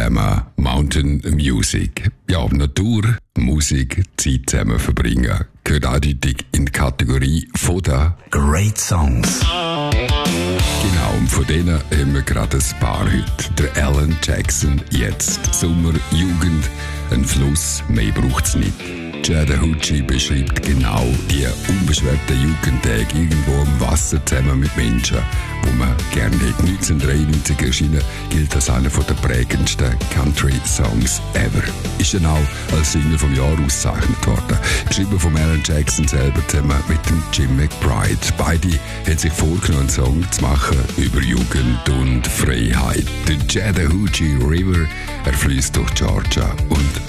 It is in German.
Thema Mountain Music. Ja, Natur, Musik, Zeit zusammen verbringen, gehört eindeutig in die Kategorie von den Great Songs. Genau, und von denen haben wir gerade ein paar heute. Der Alan Jackson, jetzt Sommer, Jugend, ein Fluss, mehr braucht's nicht. Chattahoochee beschreibt genau die unbeschwerten Jugendtage irgendwo am Wasser zusammen mit Menschen, wo man gerne hat. 1993 erschienen, gilt als einer der prägendsten Country-Songs ever. Ist dann auch als Single vom Jahr ausgezeichnet worden. Geschrieben von Alan Jackson selber zusammen mit dem Jim McBride. Beide haben sich vorgenommen, einen Song zu machen über Jugend und Freiheit. Der Chattahoochee River, er fließt durch Georgia und